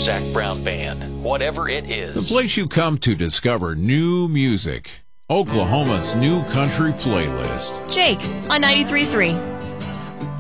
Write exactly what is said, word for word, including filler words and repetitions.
Zac Brown Band, whatever it is. The place you come to discover new music. Oklahoma's new country playlist. Jake on ninety-three point three.